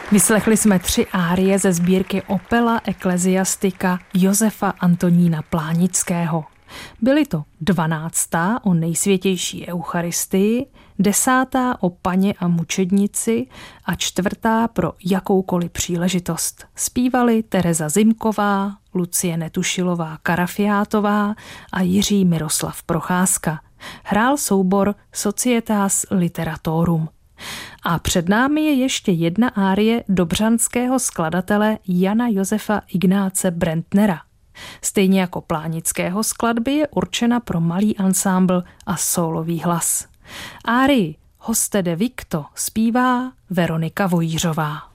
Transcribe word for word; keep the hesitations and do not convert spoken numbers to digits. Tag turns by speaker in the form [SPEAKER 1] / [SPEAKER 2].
[SPEAKER 1] Vyslechli jsme tři árie ze sbírky Opera Ecclesiastica Josefa Antonína Plánického. Byly to dvanáctá o nejsvětější eucharistii, desátá o Paně a mučednici a čtvrtá pro jakoukoliv příležitost. Zpívali Tereza Zimková, Lucie Netušilová Karafiátová a Jiří Miroslav Procházka. Hrál soubor Societas Literatorum. A před námi je ještě jedna árie dobřanského skladatele Jana Josefa Ignáce Brentnera. Stejně jako Plánického skladby je určena pro malý ansámbl a sólový hlas. Árii Hoste de Victo zpívá Veronika Vojířová.